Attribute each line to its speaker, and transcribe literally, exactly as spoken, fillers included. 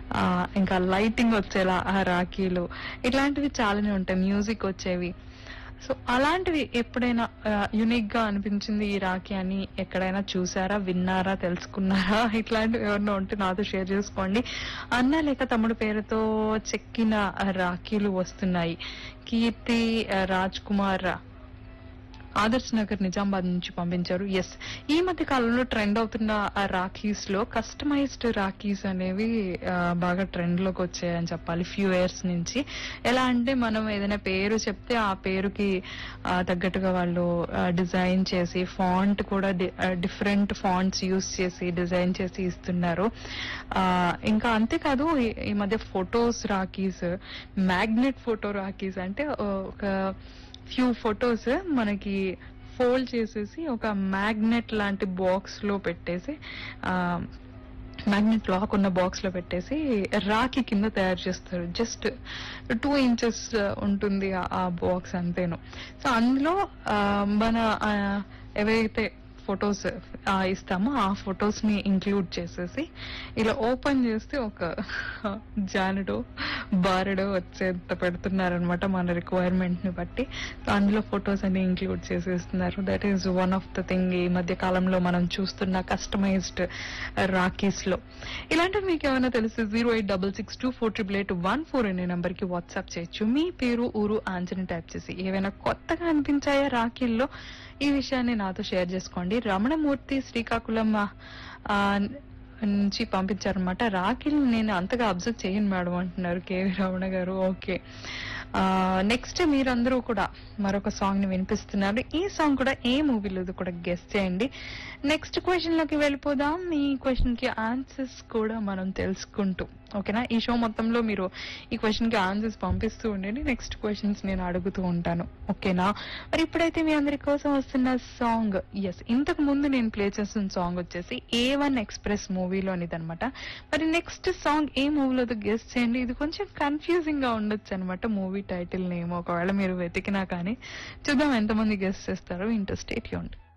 Speaker 1: ఆ, ఇంకా లైటింగ్ వచ్చేలా ఆ రాఖీలు ఇట్లాంటివి చాలానే ఉంటాయి, మ్యూజిక్ వచ్చేవి. సో అలాంటివి ఎప్పుడైనా యునిక్ గా అనిపించింది ఈ రాఖీ అని ఎక్కడైనా చూసారా, విన్నారా, తెలుసుకున్నారా? ఇట్లాంటివి ఏమన్నా ఉంటే నాతో షేర్ చేసుకోండి. అన్న లేక తమ్ముడు పేరుతో చెక్కిన రాఖీలు వస్తున్నాయి. కీర్తి ఆ, రాజ్ కుమార్ ఆదర్శ్ నగర్ నిజామాబాద్ నుంచి పంపించారు. ఎస్, ఈ మధ్య కాలంలో ట్రెండ్ అవుతున్న ఆ రాఖీస్ లో కస్టమైజ్డ్ రాఖీస్ అనేవి ఆ, బాగా ట్రెండ్ లోకి వచ్చాయని చెప్పాలి ఫ్యూ ఇయర్స్ నుంచి. ఎలా అంటే మనం ఏదైనా పేరు చెప్తే ఆ పేరుకి ఆ, తగ్గట్టుగా వాళ్ళు డిజైన్ చేసి ఫాంట్ కూడా డిఫరెంట్ ఫాంట్స్ యూస్ చేసి డిజైన్ చేసి ఇస్తున్నారు. ఆ, ఇంకా అంతేకాదు ఈ ఈ మధ్య photos rakhis, magnet photo rakhis అంటే ఆ, ఒక ఫ్యూ ఫొటోస్ మనకి ఫోల్డ్ చేసేసి ఒక మ్యాగ్నెట్ లాంటి బాక్స్ లో పెట్టేసి ఆ మ్యాగ్నెట్ లాక్ ఉన్న బాక్స్ లో పెట్టేసి రాఖీ కింద తయారు చేస్తారు. జస్ట్ టూ ఇంచెస్ ఉంటుంది ఆ- ఆ బాక్స్ అంతేను. సో అందులో ఆ, మన ఆ, ఏవైతే ఫొటోస్ ఇస్తామో ఆ ఫొటోస్ ని ఇంక్లూడ్ చేసేసి ఇలా ఓపెన్ చేస్తే ఒక జానుడో బారెడో వచ్చేంత పెడుతున్నారనమాట మన రిక్వైర్మెంట్ ని బట్టి. సో అందులో ఫొటోస్ అన్ని ఇంక్లూడ్ చేసేస్తున్నారు. That is one of the thing ఈ మధ్య కాలంలో మనం చూస్తున్న కస్టమైజ్డ్ రాఖీస్ లో. ఇలాంటివి మీకు ఏమైనా తెలిస్తే zero eight double six two four triple eight one four అనే నంబర్ కి వాట్సాప్ చేయొచ్చు. మీ పేరు, ఊరు, ఆన్సర్ టైప్ చేసి ఏవైనా కొత్తగా అనిపించాయా రాఖీల్లో, ఈ విషయాన్ని నాతో షేర్ చేసుకోండి. రమణమూర్తి శ్రీకాకుళం ఆ, నుంచి పంపించారనమాట. రాఖీలు నేను అంతగా అబ్జర్వ్ చేయను మేడం అంటున్నారు కేవీ రమణ గారు. ఓకే, నెక్స్ట్ మీరందరూ కూడా మరొక సాంగ్ ని వినిపిస్తున్నారు. ఈ సాంగ్ కూడా ఏ మూవీలో కూడా గెస్ట్ చేయండి. నెక్స్ట్ క్వశ్చన్ లోకి వెళ్ళిపోదాం. ఈ క్వశ్చన్ కి ఆన్సర్స్ కూడా మనం తెలుసుకుంటూ, ఓకేనా? ఈ షో మొత్తంలో మీరు ఈ క్వశ్చన్ కి ఆన్సర్స్ పంపిస్తూ ఉండండి, నెక్స్ట్ క్వశ్చన్స్ నేను అడుగుతూ ఉంటాను, ఓకేనా? మరి ఇప్పుడైతే మీ అందరి కోసం వస్తున్న సాంగ్, ఎస్ ఇంతకు ముందు నేను ప్లే చేస్తున్న సాంగ్ వచ్చేసి ఏ వన్ ఎక్స్ప్రెస్ మూవీలోనిది అనమాట. మరి నెక్స్ట్ సాంగ్ ఏ మూవీలో గెస్ట్ చేయండి. ఇది కొంచెం కన్ఫ్యూజింగ్ గా ఉండొచ్చు అనమాట మూవీ టైటిల్ నేమ్, ఒకవేళ మీరు వెతికినా కానీ. చూద్దాం ఎంతమంది గెస్ట్ చేస్తారో. Into stay tuned.